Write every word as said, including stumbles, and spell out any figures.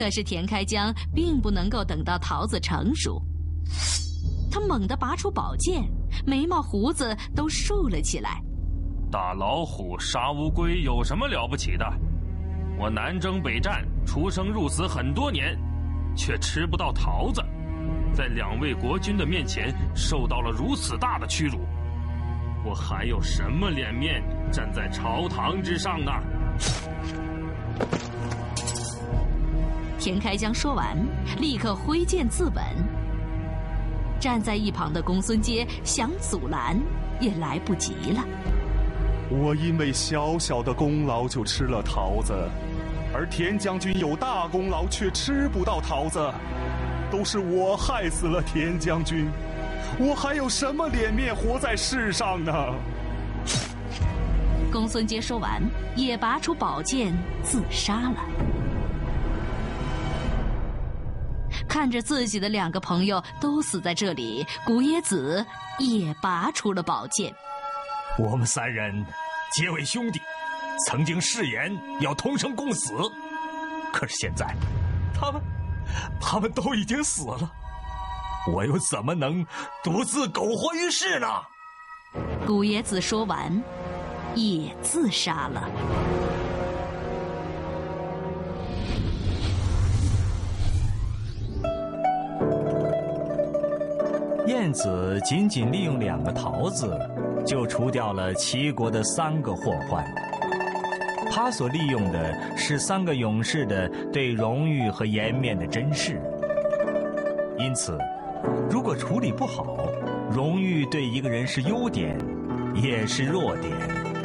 可是田开疆并不能够等到桃子成熟，他猛地拔出宝剑，眉毛胡子都竖了起来。 打老虎杀乌龟有什么了不起的？我南征北战，出生入死很多年，却吃不到桃子，在两位国君的面前受到了如此大的屈辱，我还有什么脸面站在朝堂之上呢？ 田开疆说完，立刻挥剑自刎。站在一旁的公孙捷想阻拦，也来不及了。 我因为小小的功劳就吃了桃子，而田将军有大功劳却吃不到桃子，都是我害死了田将军，我还有什么脸面活在世上呢？ 公孙捷说完，也拔出宝剑自杀了。看着自己的两个朋友都死在这里，古冶子也拔出了宝剑。 我们三人结为兄弟，曾经誓言要同生共死，可是现在他们他们都已经死了，我又怎么能独自苟活于世呢？ 古冶子说完也自杀了。 晏子仅仅利用两个桃子，就除掉了齐国的三个祸患。他所利用的是三个勇士的对荣誉和颜面的珍视。因此，如果处理不好，荣誉对一个人是优点，也是弱点。